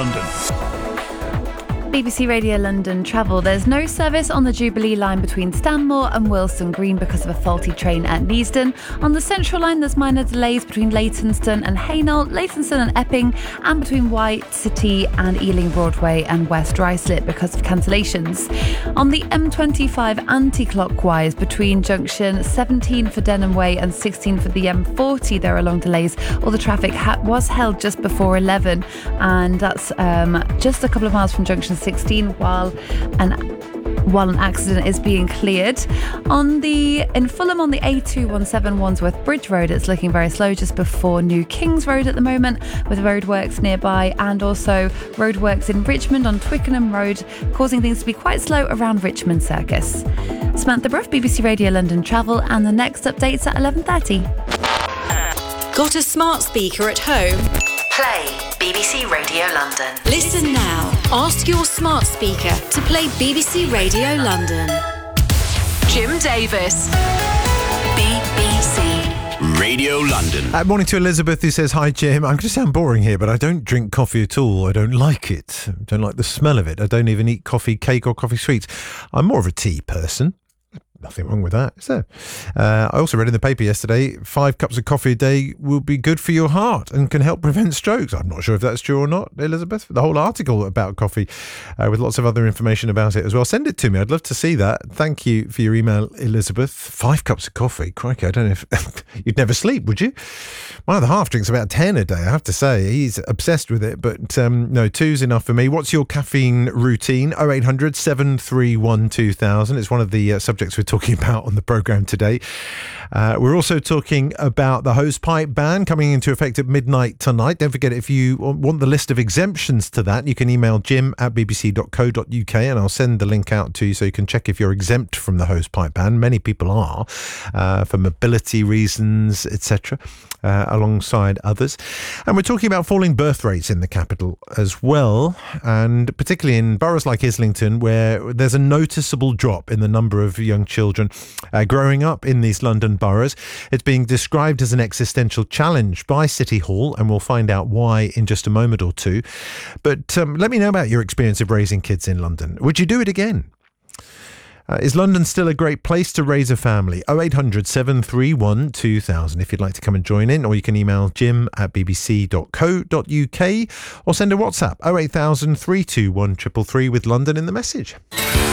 London. BBC Radio London travel. There's no service on the Jubilee line between Stanmore and Willesden Green because of a faulty train at Neasden. On the Central line, there's minor delays between Leytonstone and Hainault, Leytonstone and Epping, and between White City and Ealing Broadway and West Ruislip because of cancellations. On the M25 anti-clockwise between junction 17 for Denham Way and 16 for the M40, there are long delays. All the traffic was held just before 11, and that's just a couple of miles from junction 16 while an accident is being cleared. In Fulham on the A217 Wandsworth Bridge Road, it's looking very slow just before New Kings Road at the moment, with roadworks nearby, and also roadworks in Richmond on Twickenham Road, causing things to be quite slow around Richmond Circus. Samantha Bruff, BBC Radio London Travel, and the next update's at 11:30. Got a smart speaker at home? Play BBC Radio London. Listen now. Ask your smart speaker to play BBC Radio London. Jim Davis. BBC Radio London. Morning to Elizabeth, who says, "Hi Jim, I'm going to sound boring here, but I don't drink coffee at all. I don't like it. I don't like the smell of it. I don't even eat coffee cake or coffee sweets. I'm more of a tea person." Nothing wrong with that, is there? I also read in the paper yesterday, 5 cups of coffee a day will be good for your heart and can help prevent strokes. I'm not sure if that's true or not, Elizabeth. The whole article about coffee with lots of other information about it as well. Send it to me. I'd love to see that. Thank you for your email, Elizabeth. 5 cups of coffee. Crikey, I don't know if... You'd never sleep, would you? My other half drinks about 10 a day, I have to say. He's obsessed with it, but no, 2's enough for me. What's your caffeine routine? 0800 731 2000. It's one of the subjects we're talking about on the programme today. We're also talking about the hosepipe ban coming into effect at midnight tonight. Don't forget, if you want the list of exemptions to that, you can email jim@bbc.co.uk and I'll send the link out to you so you can check if you're exempt from the hosepipe ban. Many people are, for mobility reasons, etc., alongside others. And we're talking about falling birth rates in the capital as well, and particularly in boroughs like Islington, where there's a noticeable drop in the number of young children growing up in these London boroughs. It's being described as an existential challenge by City Hall, and we'll find out why in just a moment or two. But let me know about your experience of raising kids in London. Would you do it again? Is London still a great place to raise a family? 0800 731 2000 if you'd like to come and join in, or you can email jim@bbc.co.uk or send a WhatsApp 08000 321 333 with London in the message.